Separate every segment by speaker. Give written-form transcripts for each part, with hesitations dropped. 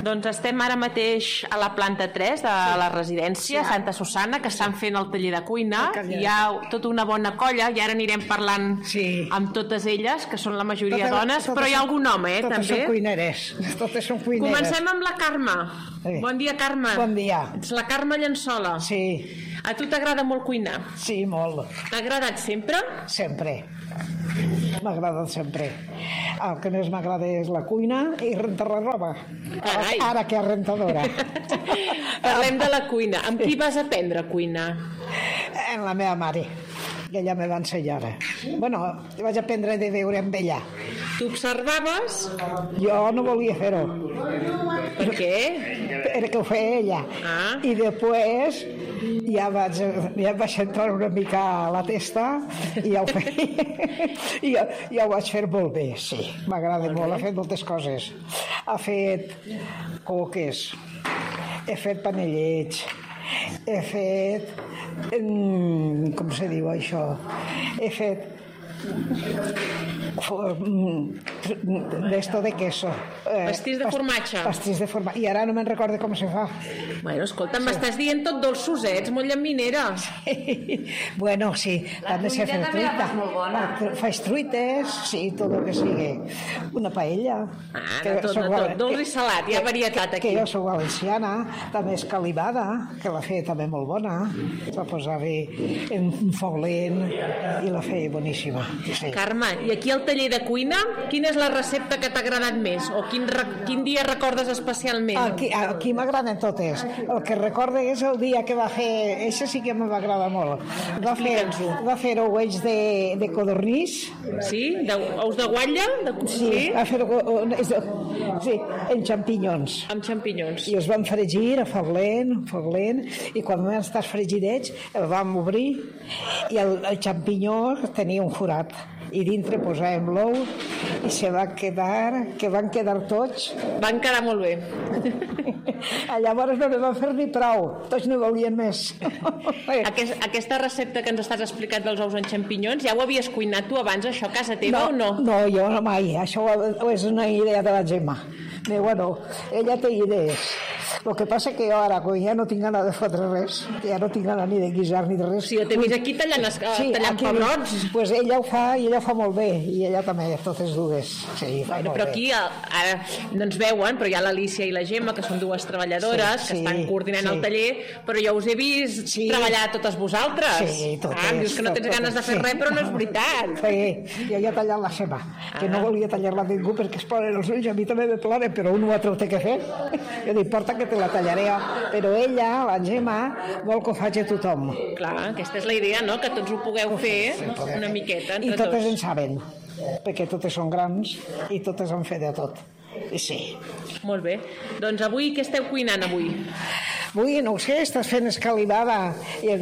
Speaker 1: Doncs estem ara mateix a la planta 3 de la residència Santa Susana, que estan fent el taller de cuina. Hi ha tota una bona colla i ara anirem parlant amb totes elles, que són la majoria dones, però hi ha algun home, també.
Speaker 2: Totes són cuineres. Totes són cuineres.
Speaker 1: Comencem amb la Carme. Bon dia, Carme.
Speaker 2: Bon dia.
Speaker 1: Ets la Carme Llençola.
Speaker 2: Sí.
Speaker 1: A tu t'agrada molt cuinar?
Speaker 2: Sí, molt.
Speaker 1: T'ha agradat sempre?
Speaker 2: Sempre. M'ha agradat sempre. El que més m'agrada és la cuina i rentar la roba. Ara que és rentadora.
Speaker 1: Parlem de la cuina. Amb qui vas aprendre a cuinar?
Speaker 2: En la meva mare, que ella me va ensenyar. Bueno, vaig aprendre de veure amb ella.
Speaker 1: Tu observaves?
Speaker 2: Jo no volia fer-ho.
Speaker 1: Per què?
Speaker 2: Perquè ho feia ella. I després ja vaig entrar una mica a la testa i ja ho feia. I ja ho vaig fer molt bé, sí. M'agrada molt, ha fet moltes coses. Ha fet coques, he fet panellets, he fet... com se diu això? He fet... d'esto de queso.
Speaker 1: Pastís de formatge.
Speaker 2: Pastís de formatge. I ara no me'n recordo com se fa.
Speaker 1: Bueno, escolta, m'estàs dient tot dolços, ets molt llaminera.
Speaker 2: Bueno, sí, també sé fer truita. Faig truites, sí, tot el que sigui. Una paella.
Speaker 1: Tot, dolç i salat, hi ha varietat aquí.
Speaker 2: Que jo soc valenciana, també escalivada, que la feia també molt bona. La posava en un foc lent i la feia boníssima. Sí.
Speaker 1: Carme, i aquí al taller de cuina, quina és la recepta que t'ha agradat més? O quin dia recordes especialment?
Speaker 2: Aquí m'agraden totes. El que recordo és el dia que va fer... Això sí que me va agradar molt. Va fer ouets de codornís.
Speaker 1: Sí? Ous de guatlla?
Speaker 2: Sí, va fer en xampinyons.
Speaker 1: Amb xampinyons.
Speaker 2: I els vam fregir a foc lent, i quan van estar fregidets el vam obrir i el xampinyó tenia un forat i dintre posàvem l'ou i van quedar tots.
Speaker 1: Van quedar molt bé.
Speaker 2: Llavors no ne van fer ni prou, tots no volien més.
Speaker 1: Aquesta recepta que ens estàs explicant dels ous en xampinyons, ja ho havies cuinat tu abans, això, a casa teva o no?
Speaker 2: No, jo no mai, això és una idea de la Gemma. Bueno, ella té idees. El que passa que jo ara, quan ja no tinc gana de fotre res, ja no tinc gana ni de guisar ni de res.
Speaker 1: Sí, jo t'he vist aquí tallant pebrots.
Speaker 2: Pues ella ho fa i ella ho fa molt bé, i ella també, totes dues. Sí,
Speaker 1: bueno, però aquí ara no ens veuen, però hi ha l'Alícia i la Gemma, que són dues treballadores, que estan coordinant el taller, però jo us he vist treballar totes vosaltres.
Speaker 2: Sí, totes.
Speaker 1: Em dius que no tens ganes de fer res, però no és veritat.
Speaker 2: Sí, jo ja he tallat la seva, que no volia tallar-la ningú perquè es ploren els ulls, a mi també me ploren, però un o altre ho té que fer. Jo dic, porta que te la tallaré, però ella, la Gemma, vol que ho faci tothom.
Speaker 1: Clar, aquesta és la idea, no?, que tots ho pugueu fer una miqueta entre tots.
Speaker 2: I totes en saben, perquè totes són grans i totes han fet de tot. I sí.
Speaker 1: Molt bé. Doncs avui, què esteu cuinant avui?
Speaker 2: Avui, no ho sé, estàs fent escalivada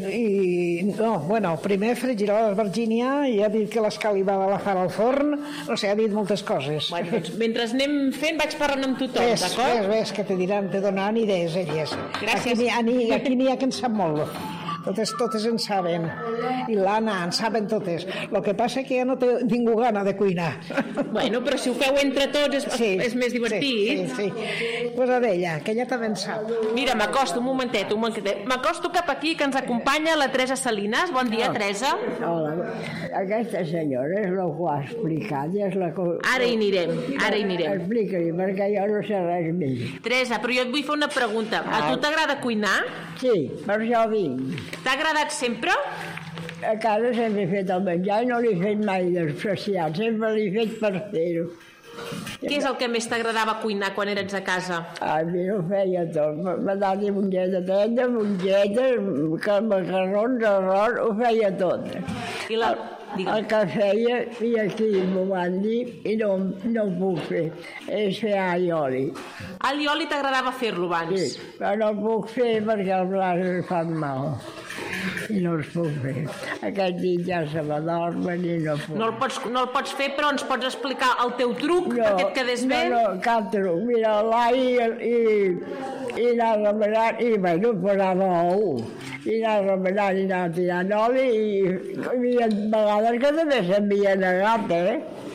Speaker 2: primer fregirà l'albergínia i ha dit que l'escalivada la farà al forn, no sé, ha dit moltes coses.
Speaker 1: Bueno, doncs, mentre anem fent vaig parlant amb tothom, d'acord?
Speaker 2: Ves, que te diran, te donaran idees elles.
Speaker 1: Gràcies.
Speaker 2: Aquí n'hi ha que en sap molt. Totes en saben, i l'Anna en saben totes. El que passa que ja no té ningú gana de cuinar.
Speaker 1: Bueno, però si ho feu entre tots és més divertit.
Speaker 2: Sí. Posa d'ella, que ella també en sap.
Speaker 1: Mira, m'acosto un momentet. M'acosto cap aquí, que ens acompanya la Teresa Salinas. Bon dia, Teresa.
Speaker 3: Hola. Aquesta senyora és la que ho ha explicat.
Speaker 1: Ara hi anirem.
Speaker 3: Explica-li, perquè jo no sé res més.
Speaker 1: Teresa, però jo et vull fer una pregunta. A tu t'agrada cuinar?
Speaker 3: Sí, per això vinc.
Speaker 1: T'ha agradat sempre?
Speaker 3: A casa sempre he fet el menjar i no l'he fet mai d'especial, sempre l'he fet per fer-ho.
Speaker 1: Què és el que més t'agradava cuinar quan eres a casa?
Speaker 3: A mi ho feia tot, patates, mongeta, tenda, mongetes, macarrons, arròs, ho feia tot. El que feia, i aquí m'ho van dir, i no ho puc fer, és fer all i oli.
Speaker 1: All i oli t'agradava fer-lo abans?
Speaker 3: Sí, però no ho puc fer perquè els braços fan mal. I no els puc fer. Aquest dit ja se m'adormen i no puc.
Speaker 1: No el pots fer, però ens pots explicar el teu truc perquè et quedés bé?
Speaker 3: No, cap truc. Mira, l'all i anar remenant, i bueno, posava ou. I anar remenant i anar tirant oli, i hi havia vegades que també s'havia negat,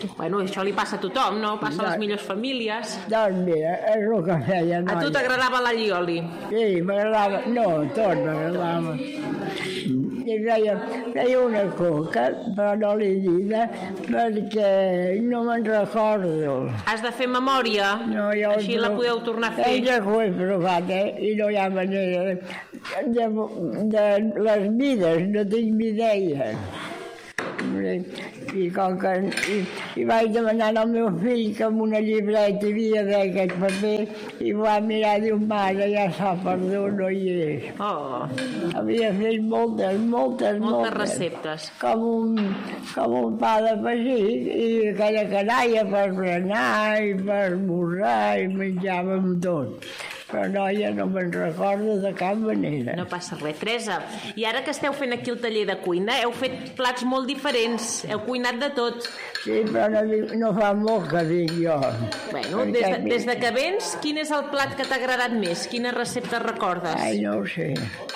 Speaker 1: Bueno, això li passa a tothom, no? Passa a les millors famílies.
Speaker 3: Doncs mira, és el que feia, noia.
Speaker 1: A tu t'agradava l'allioli?
Speaker 3: Sí, m'agradava. No, tot m'agradava. I feia una coca, però no l'he dita, perquè no me'n recordo.
Speaker 1: Has de fer memòria?
Speaker 3: No,
Speaker 1: així la podeu tornar a fer.
Speaker 3: Ja ho he provat, i no hi ha manera. De les mides no tinc ni idea. I com que vaig demanar al meu fill que amb una llibreta hi havia d'aquest paper i ho va mirar i diu, mare, ja s'ha perdut, no hi és. Havia fet moltes
Speaker 1: receptes.
Speaker 3: Com un pa de pessic i aquella canalla per berenar i per esmorzar i menjàvem tot. Però noia, no me'n recordo de cap manera.
Speaker 1: No passa res. Teresa, i ara que esteu fent aquí el taller de cuina, heu fet plats molt diferents, heu cuinat de tot.
Speaker 3: Sí, però no fa molt que dic jo.
Speaker 1: Bueno, des de que vens, quin és el plat que t'ha agradat més? Quina recepta recordes?
Speaker 3: Ai, no ho sé.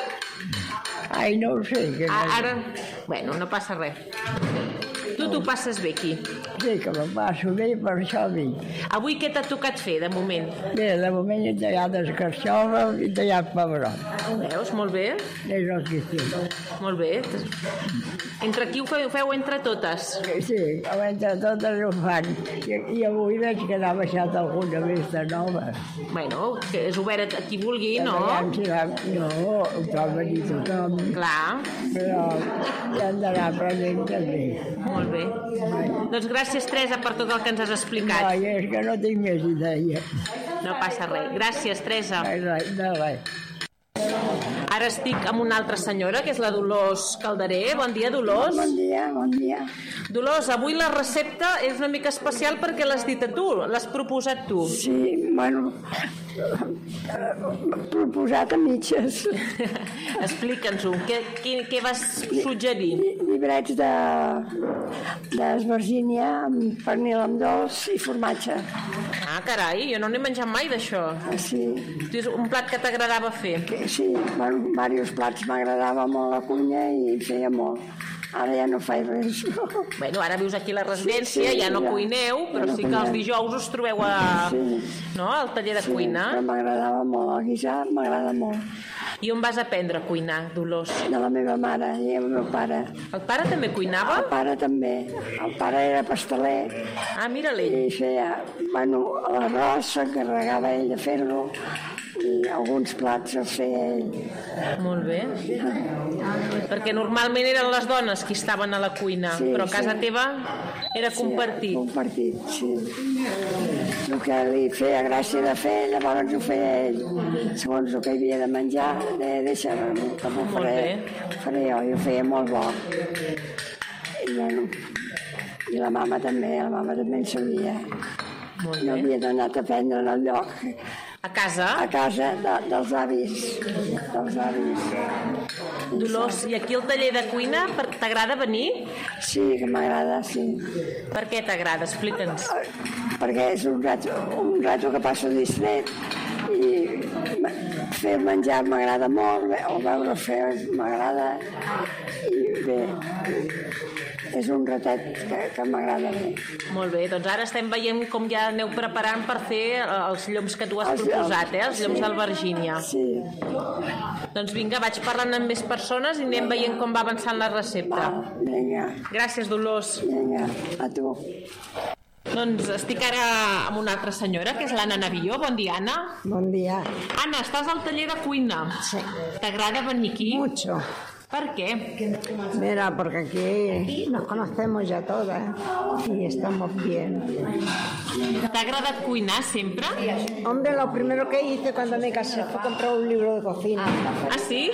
Speaker 1: Ara, bueno, no passa res. Tu t'ho passes bé aquí?
Speaker 3: Sí, que m'ho passo bé, per això dic.
Speaker 1: Avui què t'ha tocat fer, de moment?
Speaker 3: Bé, de moment he tallat escarxofa i tallat pebrot.
Speaker 1: Veus? Molt bé.
Speaker 3: És el que estic.
Speaker 1: Molt bé. Entre qui ho feu entre totes?
Speaker 3: Sí, entre totes ho fan. I avui veig que n'ha baixat alguna vista nova.
Speaker 1: Bueno, que és obert a qui vulgui, no?
Speaker 3: No, ho pot venir tothom.
Speaker 1: Clar.
Speaker 3: Però ja han d'anar aprenent també.
Speaker 1: Molt bé. Doncs gràcies, Teresa, per tot el que ens has explicat.
Speaker 3: No, és que no tinc més idea.
Speaker 1: No passa res. Gràcies, Teresa.
Speaker 3: De res.
Speaker 1: Ara estic amb una altra senyora, que és la Dolors Calderé. Bon dia, Dolors.
Speaker 3: Bon dia.
Speaker 1: Dolors, avui la recepta és una mica especial perquè l'has dit a tu, l'has proposat tu.
Speaker 4: Sí, bueno, proposat a mitges.
Speaker 1: Explica'ns-ho, què vas suggerir?
Speaker 4: Llibrets d'esvergínia amb pernil amb dolç i formatge.
Speaker 1: Ah, carai, jo no n'he menjat mai d'això.
Speaker 4: Sí.
Speaker 1: És un plat que t'agradava fer?
Speaker 4: Sí, bueno, diversos plats m'agradava molt la cuina i feia molt. Ara ja no faig res.
Speaker 1: Bueno, ara vius aquí a la residència, ja no cuineu, però sí que els dijous us trobeu al taller de cuina.
Speaker 4: Però m'agradava molt, el guisat m'agrada molt.
Speaker 1: I on vas aprendre a cuinar, Dolors?
Speaker 4: De la meva mare i el meu pare.
Speaker 1: El pare també cuinava?
Speaker 4: El pare també. El pare era pasteler.
Speaker 1: Ah, mira-l'ell.
Speaker 4: I feia, bueno, l'arròs s'encarregava ell de fer-lo i alguns plats els feia ell.
Speaker 1: Molt bé. Perquè normalment eren les dones qui estaven a la cuina, però a casa teva era compartit.
Speaker 4: Sí, compartit, sí. El que li feia gràcia de fer, llavors ho feia ell. Segons el que hi havia de menjar, deixa'm que m'ho faré jo, i ho feia molt bo. I la mama també en sabia. No havia anat a prendre en el lloc.
Speaker 1: A casa?
Speaker 4: A casa dels avis.
Speaker 1: Dolors, i aquí al taller de cuina t'agrada venir?
Speaker 4: Sí, que m'agrada, sí.
Speaker 1: Per què t'agrada? Explica'ns.
Speaker 4: Perquè és un rato que passo distret i fer menjar m'agrada molt, o veure fer m'agrada, i bé, és un ratet que m'agrada bé.
Speaker 1: Molt bé, doncs ara estem veient com ja aneu preparant per fer els lloms que tu has proposat, els lloms d'albergínia.
Speaker 4: Sí.
Speaker 1: Doncs vinga, vaig parlant amb més persones i anem veient com va avançant la recepta.
Speaker 4: Vinga.
Speaker 1: Gràcies, Dolors.
Speaker 4: Vinga, a tu.
Speaker 1: Doncs estic ara amb una altra senyora, que és l'Anna Navió. Bon dia, Anna.
Speaker 2: Bon dia.
Speaker 1: Anna, estàs al taller de cuina.
Speaker 2: Sí.
Speaker 1: ¿T'agrada venir aquí?
Speaker 2: Mucho.
Speaker 1: ¿Por qué?
Speaker 2: Mira, porque aquí nos conocemos ya todas y estamos bien.
Speaker 1: ¿Te ha agradado cuinar siempre?
Speaker 2: Hombre, lo primero que hice cuando me casé fue comprar un libro de cocina.
Speaker 1: ¿Ah, sí?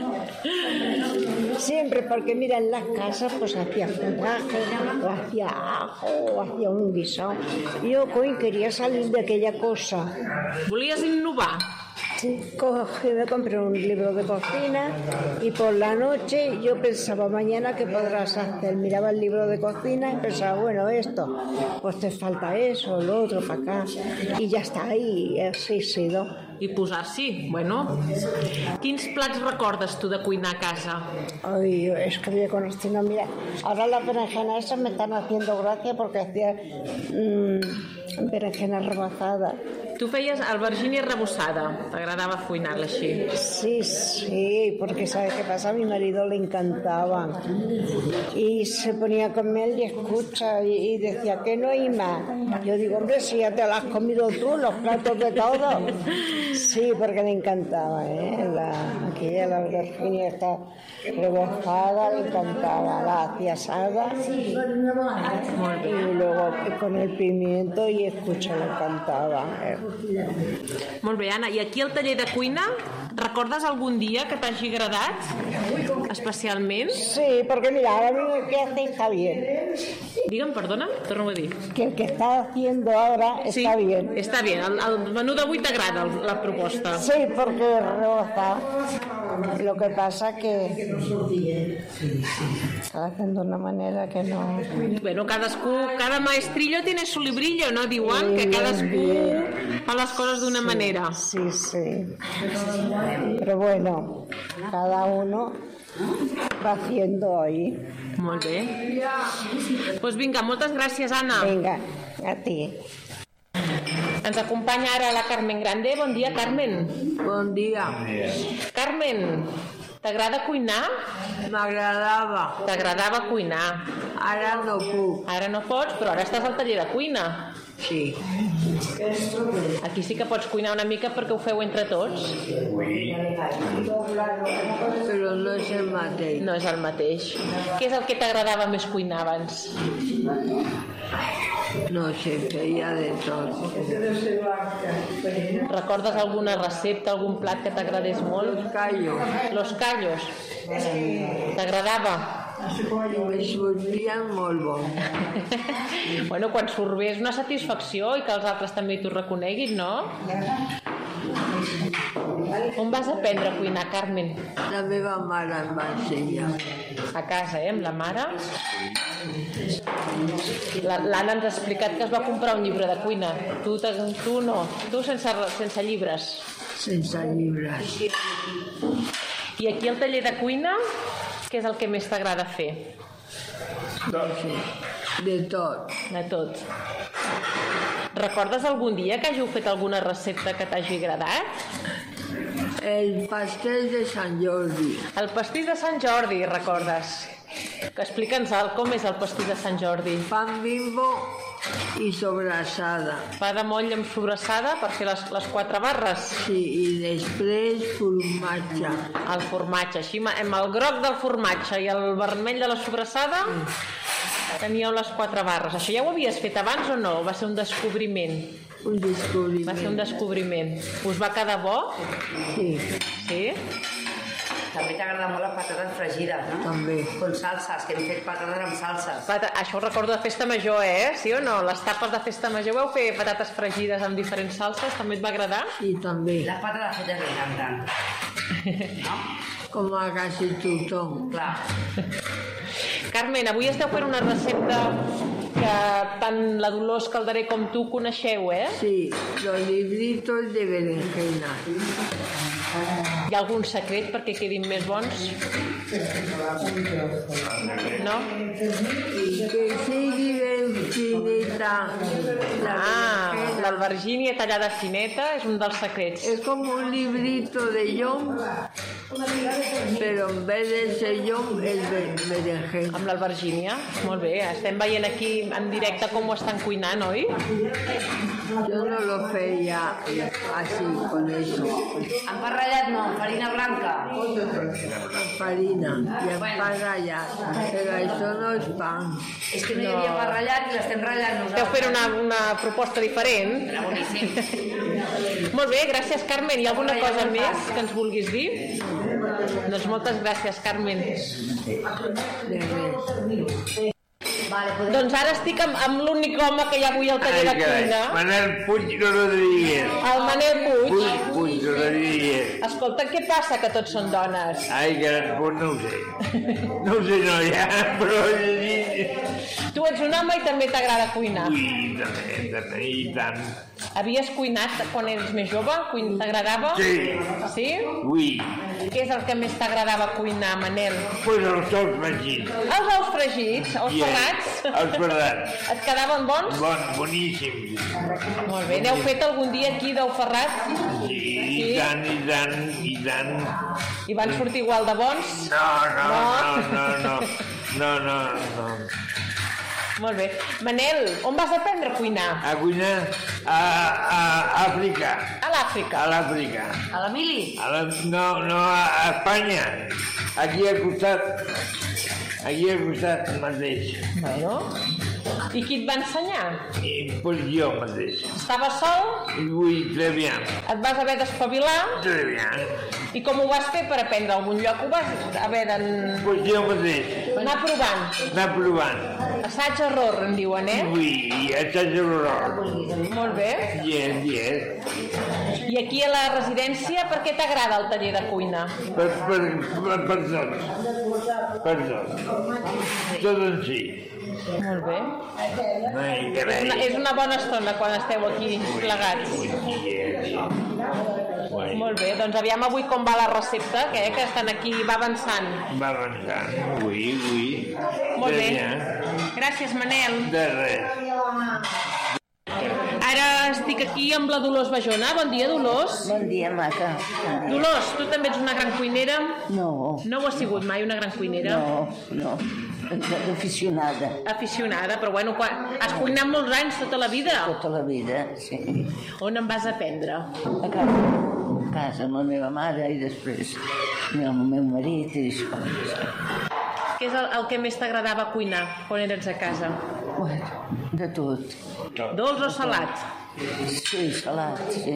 Speaker 2: Siempre, porque mira, en las casas pues hacía forraje, o hacía ajo, o hacía un guisón. Yo quería salir de aquella cosa.
Speaker 1: ¿Volies innovar?
Speaker 3: Sí, me compré un libro de cocina y por la noche yo pensaba, mañana qué podrás hacer. Miraba el libro de cocina y pensaba, bueno, esto, pues te falta eso, lo otro, para acá. Y ya está ahí, así ha sido.
Speaker 1: I posar-s'hi, bueno. Quins plats recordes tu de cuinar a casa?
Speaker 3: Ay, es que yo con esto no, mira, ahora las berenjenas esas me están haciendo gracia porque hacía berenjenas rebajadas.
Speaker 1: Tu feies albergínia rebossada, t'agradava cuinar-la així.
Speaker 3: Sí, porque ¿sabes qué pasa? A mi marido le encantaba y se ponía a comer y escucha y decía que no hay más. Yo digo, hombre, si ya te lo has comido tú, los platos de todo. Sí, porque le encantaba, aquella la albergínia está rebozada, le encantaba, la hacía asada y luego con el pimiento y escucha, le encantaba.
Speaker 1: Molt bé, Anna, i aquí al taller de cuina recordes algun dia que t'hagi agradat especialment?
Speaker 3: Sí, porque mira, ahora mismo el que hace está bien.
Speaker 1: Digue'm, perdona, torno a dir.
Speaker 3: Que el que está haciendo ahora está bien.
Speaker 1: Està bé, el menú d'avui t'agrada la proposta?
Speaker 3: Sí, porque reboza. Lo que pasa que está haciendo de una manera que no...
Speaker 1: Bueno, cada maestrillo tiene su librillo, ¿no? Diuen que cadascú fa les coses d'una manera.
Speaker 3: Sí. Pero bueno, cada uno va haciendo ahí.
Speaker 1: Molt bé. Doncs vinga, moltes gràcies, Anna.
Speaker 3: Vinga, a ti.
Speaker 1: Ens acompanya ara la Carmen Grande. Bon dia, Carmen.
Speaker 3: Bon dia.
Speaker 1: Carmen, t'agrada cuinar?
Speaker 3: M'agradava.
Speaker 1: T'agradava cuinar.
Speaker 3: Ara no puc.
Speaker 1: Ara no pots, però ara estàs al taller de cuina.
Speaker 3: Sí.
Speaker 1: Aquí sí que pots cuinar una mica perquè ho feu entre tots.
Speaker 3: Però no és el mateix.
Speaker 1: No és el mateix. Què és el que t'agradava més cuinar abans?
Speaker 3: No sé, feia de tot.
Speaker 1: Recordes alguna recepta, algun plat que t'agradés molt? Los callos. T'agradava?
Speaker 3: Me sortien molt bons.
Speaker 1: Bueno, quan surt bé és una satisfacció i que els altres també t'ho reconeguin, no? On vas aprendre a cuinar, Carmen?
Speaker 3: La meva mare em va ensenyar.
Speaker 1: A casa, amb la mare? L'Anna ens ha explicat que es va comprar un llibre de cuina. Tu no, tu sense llibres.
Speaker 3: Sense llibres.
Speaker 1: I aquí al taller de cuina, què és el que més t'agrada fer?
Speaker 3: De tot.
Speaker 1: De tot. Recordes algun dia que hàgiu fet alguna recepta que t'hagi agradat?
Speaker 3: El pastel de Sant Jordi.
Speaker 1: El pastís de Sant Jordi, recordes? Explica'ns com és el pastís de Sant Jordi.
Speaker 3: Pan Bimbo i sobrassada.
Speaker 1: Pa de moll amb sobrassada per fer les 4 barres.
Speaker 3: Sí, i després formatge.
Speaker 1: El formatge, així amb el groc del formatge i el vermell de la sobrassada teníeu les 4 barres. Això ja ho havies fet abans o no? Va ser un descobriment?
Speaker 3: Un descobriment.
Speaker 1: Va ser un descobriment. Us va quedar bo?
Speaker 3: Sí.
Speaker 1: Sí?
Speaker 5: També t'agrada molt les patates fregides, no?
Speaker 3: També.
Speaker 5: Con salses, que hem fet patates amb salses.
Speaker 1: Això ho recordo de festa major, Sí o no? Les tapes de festa major vau fer patates fregides amb diferents salses, també et va agradar?
Speaker 3: Sí, també.
Speaker 5: Les patates fetes m'encanten. No?
Speaker 3: Com a quasi tothom.
Speaker 5: Clar.
Speaker 1: Carmen, avui esteu fent una recepta que tant la Dolors Calderé com tu coneixeu,
Speaker 3: Sí, los libritos de berenjenas.
Speaker 1: Hi ha algun secret perquè quedin més bons? No?
Speaker 3: Que sigui ben finita.
Speaker 1: L'albergínia tallada fineta és un dels secrets.
Speaker 3: Es como un librito de llom, pero en vez de ser llom es berenjena.
Speaker 1: Amb l'albergínia, molt bé. Estem veient aquí en directe com ho estan cuinant, oi?
Speaker 3: Yo no lo feia así, con eso.
Speaker 5: Emparrellat no, farina blanca.
Speaker 3: Farina y emparrellat, pero eso no es pan.
Speaker 5: És que no hi havia emparrellat i l'estem ratllant nosaltres.
Speaker 1: Esteu fent una proposta diferent.
Speaker 5: Era boníssim.
Speaker 1: Molt bé, gràcies, Carmen. Hi ha alguna cosa més que ens vulguis dir? Doncs moltes gràcies, Carmen.
Speaker 3: De res.
Speaker 1: Doncs ara estic amb l'únic home que hi ha avui al taller de cuina.
Speaker 6: Manel Puig Rodríguez.
Speaker 1: El Manel Puig.
Speaker 6: Puig Rodríguez.
Speaker 1: Escolta, què passa que tots són dones?
Speaker 6: Ai, que no ho sé. No ho sé, noia, però...
Speaker 1: Tu ets un home i també t'agrada cuinar.
Speaker 6: Ui, també, i tant.
Speaker 1: Havies cuinat quan eres més jove? T'agradava?
Speaker 6: Sí.
Speaker 1: Sí?
Speaker 6: Ui.
Speaker 1: Què és el que més t'agradava cuinar, Manel?
Speaker 6: Pues els ous fregits.
Speaker 1: Els ous fregits? Els ferrats?
Speaker 6: Els ferrats.
Speaker 1: Et quedaven bons?
Speaker 6: Boníssims.
Speaker 1: Molt bé. N'heu fet algun dia aquí d'ou ferrat?
Speaker 6: Sí, i tant.
Speaker 1: I van sortir igual de bons?
Speaker 6: No.
Speaker 1: Molt bé. Manel, on vas aprendre a cuinar?
Speaker 6: A cuinar a Àfrica.
Speaker 1: A l'Àfrica?
Speaker 6: A l'Àfrica.
Speaker 5: A la Mili?
Speaker 6: No, a Espanya. Aquí al costat. Aquí al costat mateix.
Speaker 1: Bueno. I qui et va ensenyar?
Speaker 6: Pues jo mateix.
Speaker 1: Estaves sol?
Speaker 6: Ui, très bien.
Speaker 1: Et vas haver d'espavilar?
Speaker 6: Très bien.
Speaker 1: I com ho vas fer per aprendre a algun lloc? Ho vas haver de...
Speaker 6: Pues jo mateix.
Speaker 1: Anar provant. Assaig-error, en diuen, eh?
Speaker 6: Ui, assaig-error.
Speaker 1: Molt bé.
Speaker 6: Yes.
Speaker 1: I aquí a la residència, per què t'agrada el taller de cuina?
Speaker 6: Per tots. Per tots. Tot en si.
Speaker 1: Molt bé.
Speaker 6: Ai,
Speaker 1: És una bona estona quan esteu aquí plegats. Molt bé, doncs aviam avui com va la recepta, que estan aquí, va avançant.
Speaker 6: Va avançant, ui.
Speaker 1: Molt bé. Gràcies, Manel.
Speaker 6: De res.
Speaker 1: Ara estic aquí amb la Dolors Bajona. Bon dia, Dolors.
Speaker 3: Bon dia, maca.
Speaker 1: Dolors, tu també ets una gran cuinera?
Speaker 3: No.
Speaker 1: No ho has sigut mai, una gran cuinera?
Speaker 3: No. Aficionada.
Speaker 1: Aficionada, però bueno, has cuinat molts anys, tota la vida?
Speaker 3: Tota la vida, sí.
Speaker 1: On em vas aprendre?
Speaker 3: A casa, amb la meva mare i després amb el meu marit i això.
Speaker 1: Què és el que més t'agradava cuinar quan eres a casa?
Speaker 3: Bueno, de tot.
Speaker 1: Dolç o salat?
Speaker 3: Sí, salat, sí.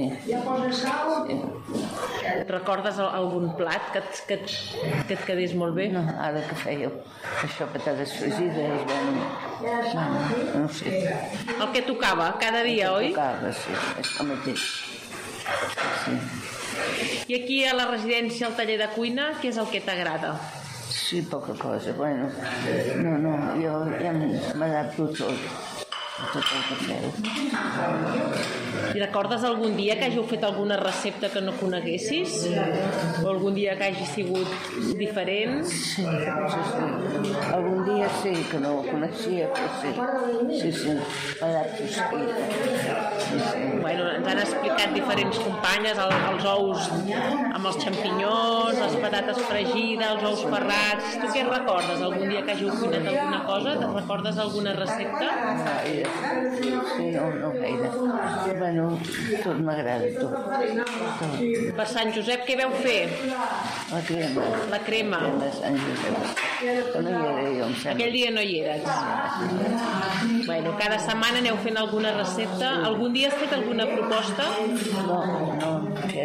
Speaker 1: Et recordes algun plat que et quedés molt bé?
Speaker 3: No, ara que fèieu això, patates fregides, bueno, no sé.
Speaker 1: El que tocava cada dia, oi?
Speaker 3: Tocava, sí, és el mateix. Sí.
Speaker 1: I aquí a la residència, al taller de cuina, què és el que t'agrada?
Speaker 3: Sí, poca cosa, bueno, no, jo ja m'adapto tot el que feu.
Speaker 1: I recordes algun dia que hàgiu fet alguna recepta que no coneguessis? O algun dia que hagi sigut diferent?
Speaker 3: Sí. Algun dia sí, que no ho coneixia, però sí, m'adapto seguida. Sí.
Speaker 1: Bueno, ens han explicat diferents companyes els ous amb els xampinyons, les patates fregides, els ous ferrats. Tu què recordes? Algun dia que hàgiu cuinat alguna cosa? Te'n recordes alguna recepta?
Speaker 3: Sí, no gaire. Bueno, tot m'agrada, tot.
Speaker 1: Per Sant Josep què veu fer?
Speaker 3: La crema.
Speaker 1: La crema.
Speaker 3: De Sant Josep. Que no hi era jo, em sembla.
Speaker 1: Aquell dia no hi eres. Bueno, cada setmana aneu fent alguna recepta. Algun dia has fet alguna proposta?
Speaker 3: No, perquè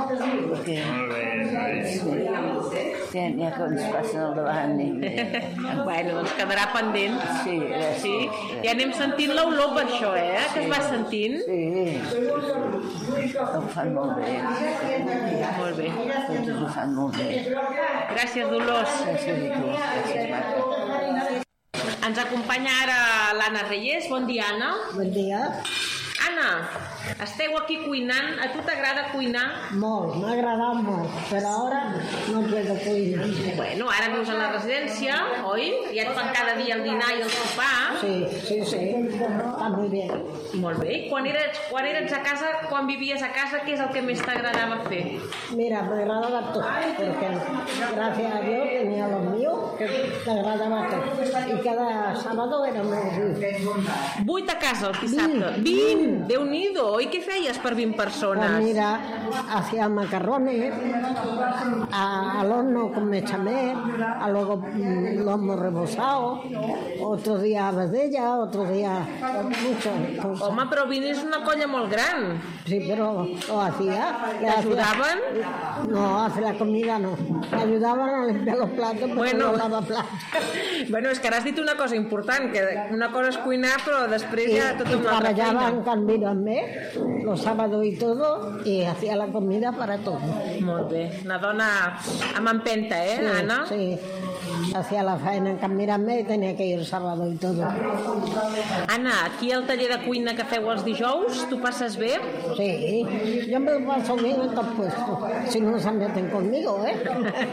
Speaker 3: sí, n'hi ha que ens passen al davant.
Speaker 1: Bueno, doncs quedarà pendent.
Speaker 3: Sí,
Speaker 1: sí. Ja anem sentint l'olor per això, que es va sentint.
Speaker 3: Sí, ho fan molt bé.
Speaker 1: Molt bé.
Speaker 3: Tots ho fan molt bé.
Speaker 1: Gràcies, Dolors.
Speaker 3: Gràcies a tu. Gràcies, Marta.
Speaker 1: Ens acompanya ara l'Anna Reyes. Bon dia, Anna.
Speaker 7: Bon dia.
Speaker 1: Anna, esteu aquí cuinant. A tu t'agrada cuinar?
Speaker 7: Molt, m'ha agradat molt, però ara no puedo cuinar.
Speaker 1: Bueno, ara vius a la residència, oi? Ja et fan cada dia el dinar i el sopar.
Speaker 7: Sí. Està molt bé.
Speaker 1: Molt bé. I quan eres a casa, quan vivies a casa, què és el que més t'agradava fer?
Speaker 7: Mira, me agradaba todo, porque gracias a Dios tenía lo mío, que me agradaba todo. Y cada sábado éramos 8.
Speaker 1: 8 a casa el dissabte. 20! Déu-n'hi-do, i què feies per 20 persones?
Speaker 7: Pues mira, hacía macarrones al horno con bechamel, luego lomo rebozado, otro día vedella, otro día muchas cosas.
Speaker 1: Home, però 20 és una colla molt gran.
Speaker 7: Sí, pero lo hacía.
Speaker 1: ¿T'ajudaven?
Speaker 7: No, hacer la comida no. Me ayudaban a limpiar los platos, pero no lavaba platos.
Speaker 1: Bueno, és que ara has dit una cosa important, que una cosa és cuinar, però després ja tot una altra feina.
Speaker 7: Trabajaban conmigo en mes, los sábados y todo, y hacía la comida para todos.
Speaker 1: Molt bé. Una dona amb empenta,
Speaker 7: Sí,
Speaker 1: Anna?
Speaker 7: sí. Hacía la faena en Can Mirambé y tenía que ir el sábado y todo.
Speaker 1: Anna, aquí al taller de cuina que feu els dijous, tu passes bé?
Speaker 7: Sí, yo me lo paso bien en todo puesto, si no se meten conmigo, ¿eh?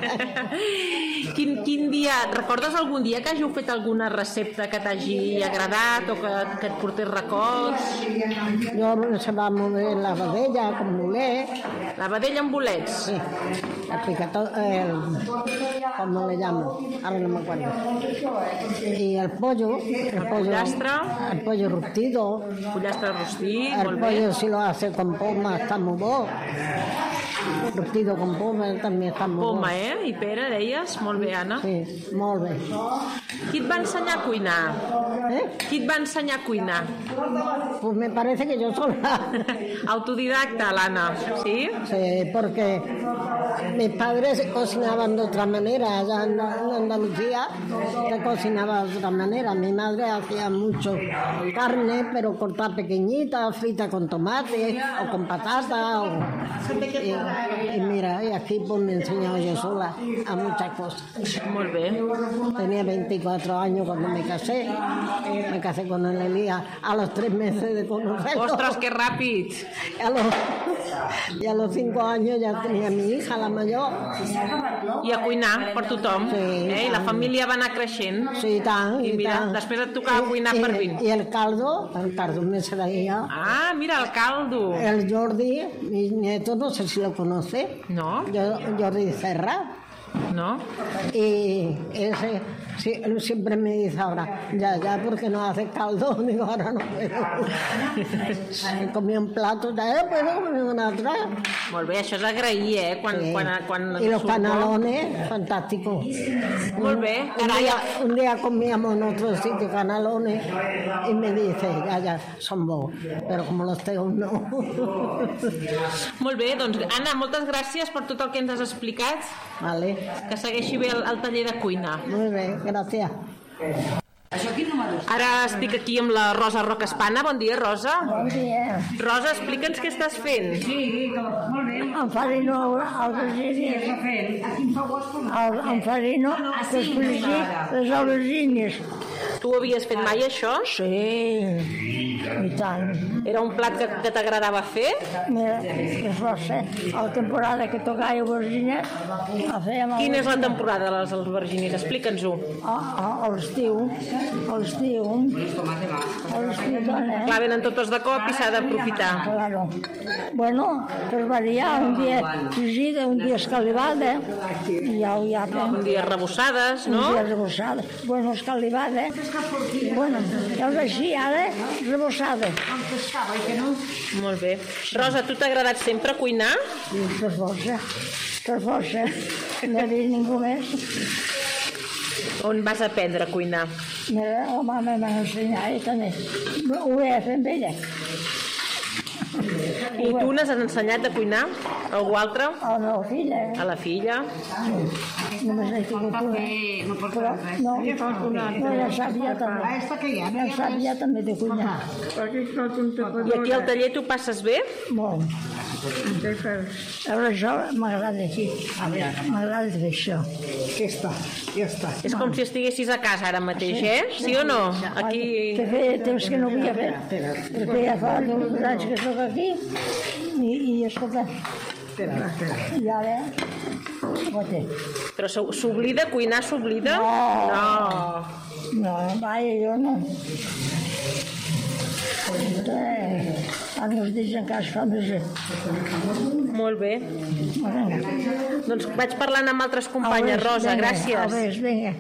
Speaker 1: Quin dia, recordes algun dia que hàgiu fet alguna recepta que t'hagi agradat o que et portés records?
Speaker 7: Yo se va a mover la vedella con bolet.
Speaker 1: La vedella amb bolets?
Speaker 7: Sí, el picatón, ¿cómo le llamo? Ahora no me acuerdo. Y el pollo,
Speaker 1: pollastre.
Speaker 7: El pollo rostito.
Speaker 1: Pollastre rostit,
Speaker 7: El
Speaker 1: molt bé.
Speaker 7: pollo si lo hace con poma está muy bueno. Rostito con poma també està molt
Speaker 1: Poma,
Speaker 7: bo.
Speaker 1: I pera, deies? Molt bé, Anna.
Speaker 7: Sí, molt bé.
Speaker 1: Qui et va ensenyar a cuinar? Qui et va ensenyar a cuinar?
Speaker 7: Pues me parece que yo sola.
Speaker 1: Autodidacta, l'Anna, ¿sí?
Speaker 7: Sí, porque mis padres cocinaban de otra manera. Allá en Andalucía se cocinaba de otra manera. Mi madre hacía mucho carne, pero cortada pequeñita, frita con tomate o con patata. Y mira, y aquí pues me he enseñado yo sola a muchas cosas.
Speaker 1: Molt bé.
Speaker 7: Tenía 24 años cuando me casé. Me casé con el Elías a los 3 meses de conocerlo.
Speaker 1: Ostres, que ràpid!
Speaker 7: Y a los 5 años ya tenía mi hija, la mayor.
Speaker 1: I a cuinar per tothom.
Speaker 7: Sí,
Speaker 1: I la família va anar creixent.
Speaker 7: Sí, i tant.
Speaker 1: I mira, després et tocava cuinar per 20.
Speaker 7: Y el caldo me traía.
Speaker 1: Ah, mira, el caldo.
Speaker 7: El Jordi, mi nieto, no sé si lo conoce.
Speaker 1: No.
Speaker 7: Jordi Serra.
Speaker 1: No.
Speaker 7: Y ese siempre me dice ahora, ya, porque no hace caldo. Digo, ahora no puedo. Comía un plato, ya puedo comer una otra.
Speaker 1: Molt bé, això és agrair, Quan
Speaker 7: y los canalones, fantástico.
Speaker 1: Molt bé.
Speaker 7: Un día comíamos en otro sitio canalones y me dice, ya, son bons, pero como los teus no.
Speaker 1: Molt bé, doncs Anna, moltes gràcies per tot el que ens has explicat.
Speaker 7: Vale.
Speaker 1: Que segueixi bé el taller de cuina.
Speaker 7: Muy bien, gracias.
Speaker 5: Això quin número és?
Speaker 1: Ara estic aquí amb la Rosa Rocaspana. Bon dia, Rosa.
Speaker 3: Bon dia.
Speaker 1: Rosa, explica'ns què estàs fent.
Speaker 5: Sí, molt bé.
Speaker 3: Enfarino albergínies. Enfarino les albergínies.
Speaker 1: Tu ho havies fet mai, això?
Speaker 3: Sí, i tant.
Speaker 1: Era un plat que t'agradava fer?
Speaker 3: Mira, és força. A la temporada que tocava albergínies, la fèiem...
Speaker 1: Quina és la temporada de les albergínies? Explica'ns-ho.
Speaker 3: A l'estiu. A l'estiu, dona.
Speaker 1: Clar, venen totes de cop i s'ha d'aprofitar.
Speaker 3: Claro. Bueno, per variar, un dia fregida, un dia escalivada, i ja
Speaker 1: Un dia rebossades, no?
Speaker 3: Un dia rebossada. Bueno, escalivada, bueno, ja és així, ara, rebossada.
Speaker 1: Molt bé. Rosa, tu t'ha agradat sempre cuinar?
Speaker 3: Sí, per força. No hi havia ningú més.
Speaker 1: On vas aprendre a cuinar?
Speaker 3: Mira, la mama m'ha ensenyat i també ho veia fer amb ella.
Speaker 1: I tu n'has ensenyat a cuinar? Algú altre?
Speaker 3: A la meva filla.
Speaker 1: A la filla?
Speaker 3: Només n'he tingut una. Però no, ja sabia també. Ja sabia també de cuinar.
Speaker 1: I aquí al taller tu passes bé?
Speaker 3: Molt. Ara això m'agrada aquí. M'agrada fer això.
Speaker 2: Ja està.
Speaker 1: És com si estiguessis a casa ara mateix, Sí o no? Aquí...
Speaker 3: Que feia temps que no havia fet. Perquè ja fa 2 anys que soc aquí i escolta, i ara ho té.
Speaker 1: Però s'oblida? Cuinar s'oblida?
Speaker 3: No, vaja, jo no. Ara els dies encara es fa més bé.
Speaker 1: Molt bé. Doncs vaig parlant amb altres companyes, Rosa, gràcies.
Speaker 3: Vinga.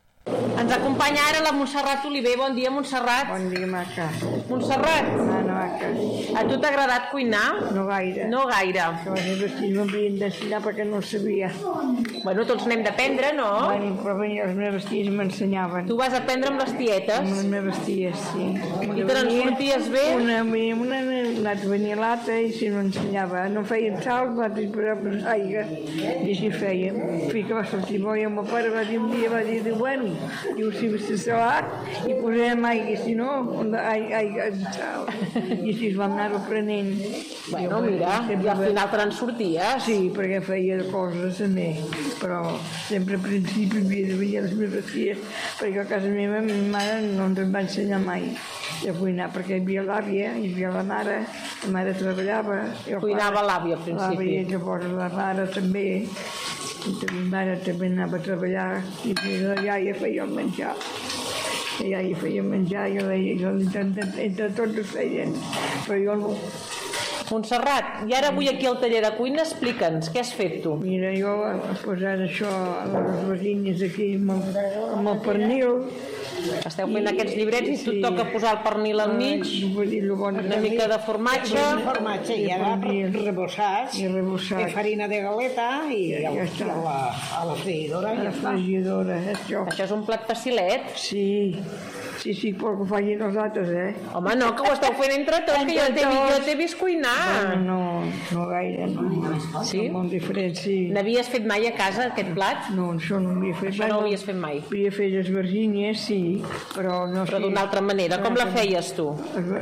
Speaker 1: Ens acompanya ara la Montserrat Oliver. Bon dia, Montserrat.
Speaker 8: Bon dia, maca.
Speaker 1: Montserrat, A tu t'ha agradat cuinar?
Speaker 3: No gaire.
Speaker 1: No gaire.
Speaker 3: Els meus vestits m'havien d'ensenyar perquè no sabia.
Speaker 1: Bueno, tots n'hem d'aprendre, no?
Speaker 3: Bueno, però venia els meus vestits m'ensenyaven.
Speaker 1: Tu vas aprendre amb les tietes?
Speaker 3: Amb les meves ties, sí.
Speaker 1: I te'n sorties bé?
Speaker 3: Una venia l'altra i si m'ensenyava. No fèiem sal, va dir per aigua. I així fèiem. Fins que va sortir bo i el meu pare va dir un dia, va dir, bueno, diu, si va ser salat, hi posarem aigua, si no, aigua de sal. I així es vam anar-ho prenent.
Speaker 1: Bueno, mira, i al final te'n sorties?
Speaker 3: Sí, perquè feia coses també, però sempre al principi havia de venir a les meves ties, perquè a casa meva ma mare no ens va ensenyar mai a cuinar, perquè hi havia l'àvia, hi havia la mare treballava.
Speaker 1: Cuinava l'àvia al principi.
Speaker 3: L'àvia, llavors la mare també, la mare també anava a treballar, i la iaia feia el menjar. La iaia feia el menjar, entre tots ho feien, però jo no.
Speaker 1: Montserrat, i ara avui aquí al taller de cuina, explica'ns, què has fet tu?
Speaker 3: Mira, jo he posat això a les vesinyes aquí amb el pernil.
Speaker 1: Esteu fent aquests llibrets i tu et toca posar el pernil al mig, una mica de formatge.
Speaker 2: Formatge i ara rebossats, i farina de galeta i a la freïdora.
Speaker 3: A la freïdora,
Speaker 1: això. Això és un plat facilet?
Speaker 3: Sí, però que ho facin els altres,
Speaker 1: Home, no, que ho esteu fent entre tots, que jo t'he vist cuinar.
Speaker 3: No gaire, no.
Speaker 1: Sí?
Speaker 3: Molt diferent, sí.
Speaker 1: N'havies fet mai a casa, aquest plat?
Speaker 3: No, això no havia fet.
Speaker 1: Això no ho havies fet mai?
Speaker 3: Havia fet les vergínies, sí, però no sé.
Speaker 1: Però d'una altra manera, com la feies tu?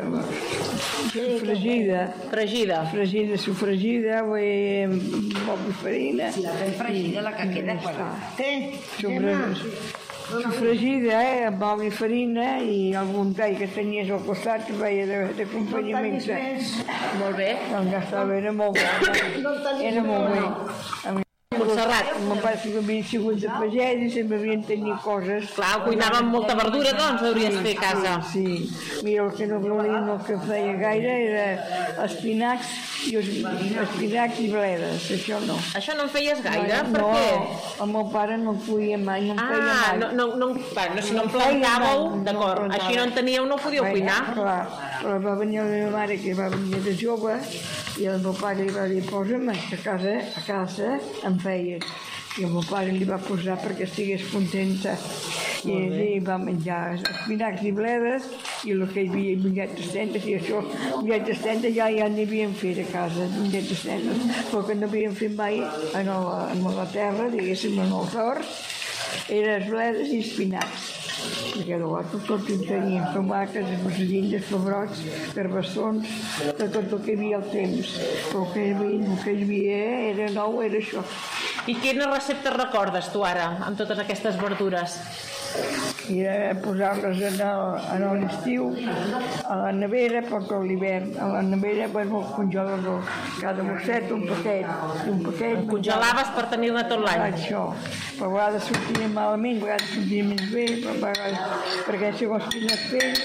Speaker 3: Fregida.
Speaker 1: Fregida?
Speaker 3: Sofregida, amb farina.
Speaker 5: Si la fem fregida, la que queda quan...
Speaker 3: Sofregida, amb oli i farina i algun tall que tenies al costat que feia d'acompanyament.
Speaker 1: Molt bé.
Speaker 3: Era molt bo. Era molt bé.
Speaker 1: Montserrat.
Speaker 3: Mon pare que havia sigut de pagès i sempre havien tenit coses.
Speaker 1: Clar, cuinava amb molta verdura, doncs, hauries de fer a casa.
Speaker 3: Sí. Mira, el que no volien, el que feia gaire era espinacs i bledes, això no.
Speaker 1: Això no en feies gaire? Per què?
Speaker 3: No, el meu pare no feia mai, no en feia mai.
Speaker 1: Si no en plantàveu, d'acord, així no en teníeu, no podíeu cuinar.
Speaker 3: Clar, però va venir la meva mare, que va venir de jove, i el meu pare li va dir, posa'm, a casa em feies. I el meu pare li va posar perquè estigués contenta. I ell va menjar espinacs i bledes i el que hi havia vinyetes tentes, i això, vinyetes tentes ja n'hi havien fet a casa, vinyetes tentes, però que no havien fet mai en la terra, diguéssim, en els horts, eren bledes i espinacs. Perquè llavors tot ho teníem, tomàquets, mossellines, pebrots, carbassons, de tot el que hi havia al temps. Però el que hi havia era nou, era això.
Speaker 1: I quina recepta recordes tu ara, amb totes aquestes verdures?
Speaker 3: I posar-les en l'estiu, a la nevera, per tot l'hivern. A la nevera, al congelador. Cada mosset, un paquet.
Speaker 1: Congelaves per tenir-ne tot l'any?
Speaker 3: Això. Per a vegades sortia malament, a vegades sortia més bé, perquè segons quines pells,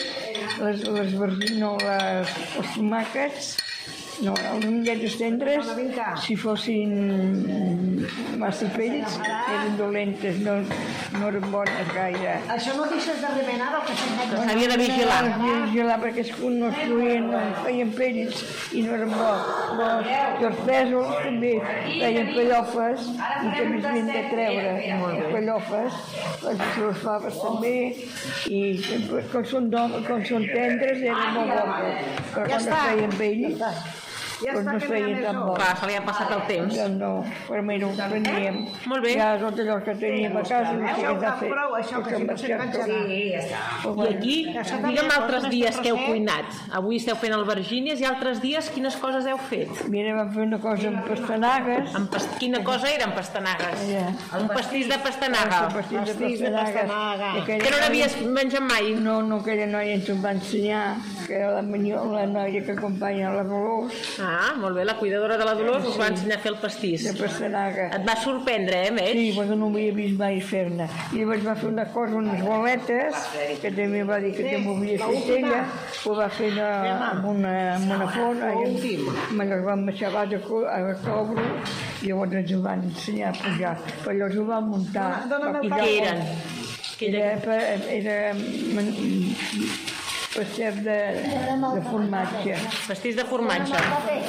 Speaker 3: els tomàquets, no, les vinyetes tendres, si fossin massa pells, eren dolentes, no eren bones gaire.
Speaker 7: Això no deixes de remenar el que
Speaker 1: s'havia de vigilar.
Speaker 3: Vigilar perquè no es feien, feien pells i no eren bons. I els pèsols també feien pallofes i també s'havien de treure. Les pallofes, les faves també, i quan són tendres eren molt bones. Però quan es feien pells, doncs no es feien tan bons.
Speaker 1: Clar, se li ha passat el temps.
Speaker 3: No, per mi no ho preníem.
Speaker 1: Molt bé.
Speaker 3: Ja tot allò que teníem a casa no sé què de fer.
Speaker 5: Sí, ja està.
Speaker 1: I aquí, digue'm altres dies que heu cuinat. Avui esteu fent albergínies i altres dies quines coses heu fet?
Speaker 3: Mira, vam fer una cosa amb pastanagues.
Speaker 1: Quina cosa eren pastanagues? Un pastís de pastanaga.
Speaker 3: Un pastís de pastanaga.
Speaker 1: Que no n'havies menjat mai?
Speaker 3: No, aquella noia ens ho va ensenyar, que era la noia que acompanya la Dolors.
Speaker 1: Ah, molt bé, la cuidadora de la Dolors us va ensenyar a fer el pastís.
Speaker 3: De pastanaga.
Speaker 1: Et va sorprendre, Meg?
Speaker 3: Sí, perquè no m'havia vist mai fer-ne. I llavors va fer una cosa, unes boletes, que també va dir que també ho havia fet ella, ho va fer amb una fona, i me les van baixar a cobro, i llavors ens ho van ensenyar a pujar. Però llavors ho van muntar.
Speaker 1: Què eren?
Speaker 3: Era pastem de formatge.
Speaker 1: Pastís de formatge.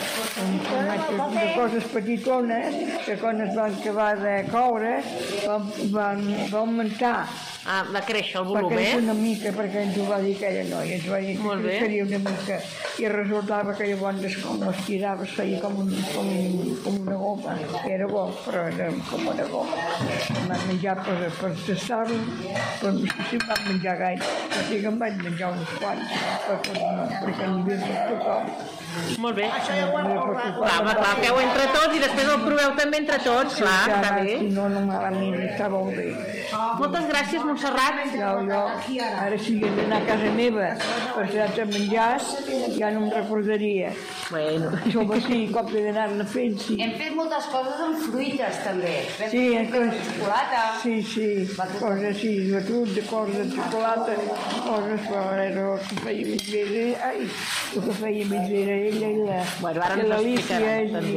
Speaker 3: De coses petitones que quan es van acabar de coure van augmentar.
Speaker 1: Ah, va créixer el volum,
Speaker 3: va créixer una mica, perquè ens ho va dir aquella noia, ens va dir que creixeria una mica i resultava que llavors com es tirava, es feia com una goma, era bo, però era com una goma. Vam menjar per tastar-ho, però no sé si vam menjar gaire, però sí que em vaig menjar uns quants, perquè no havia fet tothom.
Speaker 1: Molt bé. Clar, feu entre tots i després el proveu també entre tots, clar, està bé.
Speaker 3: Si no, malament, està molt bé.
Speaker 1: Moltes gràcies, Montserrat.
Speaker 3: Jo, ara si hagués d'anar a casa meva per fer-te menjars, ja no em recordaria.
Speaker 1: Bueno.
Speaker 3: Som així, cop he d'anar-ne fent, sí.
Speaker 5: Hem fet moltes coses amb fruites, també.
Speaker 3: Sí,
Speaker 5: xocolata.
Speaker 3: Sí, coses així, de tot, de coses de xocolata, coses, però era el que feia més bé, el que feia més bé era ella i l'Alicia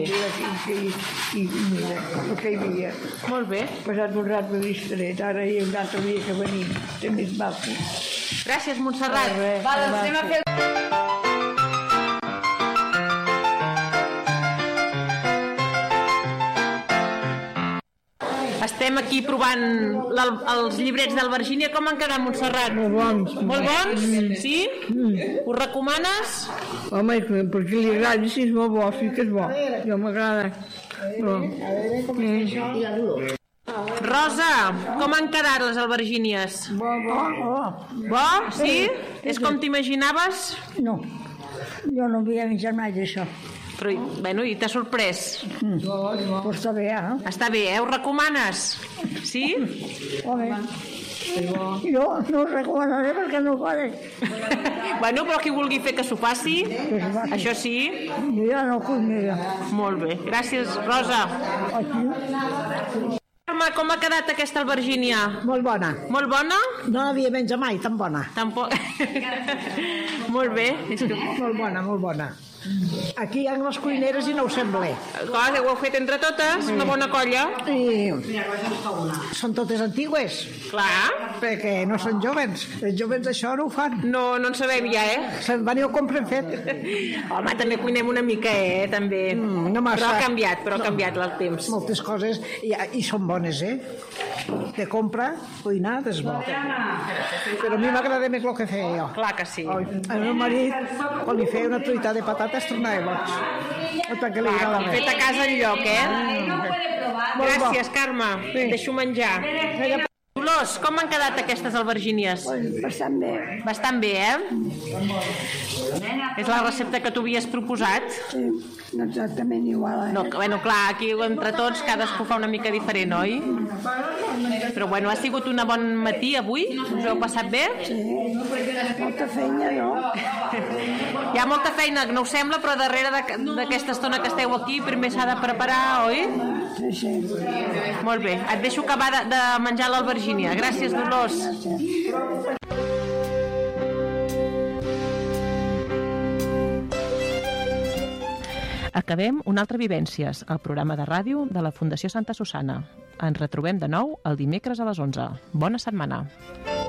Speaker 3: i el que hi havia.
Speaker 1: Molt bé.
Speaker 3: He passat un rato distret, ara hi ha un altre dia que venim, té més maco.
Speaker 1: Gràcies, Montserrat.
Speaker 5: Va, doncs anem a fer...
Speaker 1: Estem aquí provant els llibrets d'Albergínia. Com han quedat, Montserrat?
Speaker 3: Molt bons.
Speaker 1: Molt bons? Sí? Ho recomanes?
Speaker 3: Home, perquè li agrada, sí, és molt bo, sí que és bo. Jo m'agrada.
Speaker 1: Rosa, com han quedat les albergínies?
Speaker 3: Bo.
Speaker 1: Bo? Sí? És com t'imaginaves?
Speaker 3: No, jo no havia menjat mai d'això.
Speaker 1: Però, bueno, i t'ha sorprès?
Speaker 3: Però està bé,
Speaker 1: Està bé, Ho recomanes? Sí?
Speaker 3: Home, jo no ho recomanaré perquè no ho faré.
Speaker 1: Bueno, però qui vulgui fer que s'ho faci, això sí.
Speaker 3: Jo ja no ho vull més.
Speaker 1: Molt bé, gràcies, Rosa. Carme, com ha quedat aquesta albergínia?
Speaker 7: Molt bona.
Speaker 1: Molt bona?
Speaker 7: No l'havia menjat mai, tan bona.
Speaker 1: Tampoc. Molt bé.
Speaker 7: Molt bona, molt bona. Aquí hi ha les cuineres i no ho sembla.
Speaker 1: Clar, ho heu fet entre totes, una bona colla.
Speaker 7: I són totes antigues.
Speaker 1: Clar.
Speaker 7: Perquè no són jóvens. Els jóvens això no ho fan.
Speaker 1: No en sabem ja,
Speaker 7: Se'n van i ho compren fet.
Speaker 1: Home, també cuinem una mica, també.
Speaker 7: No massa.
Speaker 1: Però ha canviat el temps.
Speaker 7: Moltes coses, i són bones, De compra, cuinar, és bo. Però a mi m'agrada més el que feia jo.
Speaker 1: Clar que sí.
Speaker 7: El meu marit, quan li feia una truita de patates, tornava boig. Perquè li agrada més.
Speaker 1: Fet a casa enlloc, Gràcies, Carme. Deixo menjar. Dolors, com han quedat aquestes albergínies?
Speaker 4: Bastant bé.
Speaker 1: Bastant bé, És la recepta que tu havies proposat?
Speaker 4: Sí, no exactament igual.
Speaker 1: No, bueno, clar, aquí entre tots cadascú fa una mica diferent, oi? Però bueno, ha sigut un bon matí avui? Us heu passat bé?
Speaker 4: Sí, molta feina, no?
Speaker 1: Hi ha molta feina, no us sembla, però darrere d'aquesta estona que esteu aquí primer s'ha de preparar, oi?
Speaker 4: Sí.
Speaker 1: Molt bé, et deixo acabar de menjar l'albergínia. Gràcies, Dolors. Acabem una altra Vivències, el programa de ràdio de la Fundació Santa Susanna. Ens retrobem de nou el dimecres a les 11. Bona setmana.